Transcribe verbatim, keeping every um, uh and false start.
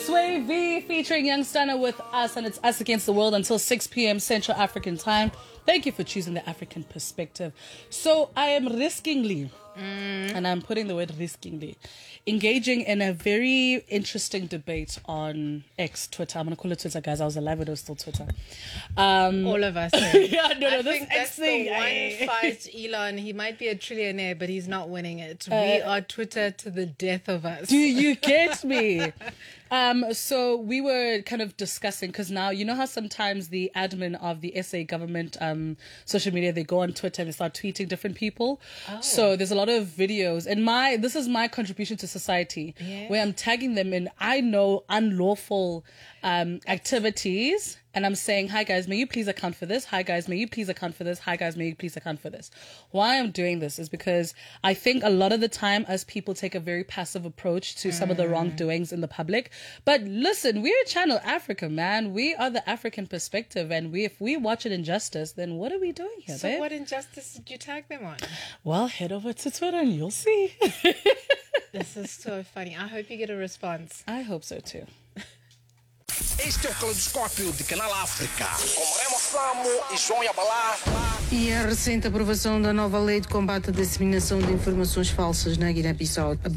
Sway V featuring Young Stunner with us, and it's Us Against the World until six p.m. Central African Time. Thank you for choosing the African perspective. So I am riskingly, mm. and I'm putting the word riskingly, engaging in a very interesting debate on X, Twitter. I'm going to call it Twitter, guys. I was alive when it was still Twitter. Um, All of us. yeah, no, no, I this think X that's thing. the one fight, Elon. He might be a trillionaire, but he's not winning it. Uh, we are Twitter to the death of us. Do you get me? Um, so we were kind of discussing, because now, you know how sometimes the admin of the S A government um, social media, they go on Twitter and they start tweeting different people. Oh. So there's a lot of videos. And my this is my contribution to society, yes. where I'm tagging them in, I know, unlawful um, activities. And I'm saying, hi guys, may you please account for this? Hi guys, may you please account for this? Hi guys, may you please account for this? Why I'm doing this is because I think a lot of the time us people take a very passive approach to mm. some of the wrongdoings in the public. But listen, we're Channel Africa, man. We are the African perspective. And we, if we watch an injustice, then what are we doing here, so babe? What injustice did you tag them on? Well, head over to Twitter and you'll see. This is so funny. I hope you get a response. I hope so too. Este é o Caleidoscópio de Canal África, com Remo Samo e João Yabalá. E a recente aprovação da nova lei de combate à disseminação de informações falsas na Guiné-Bissau.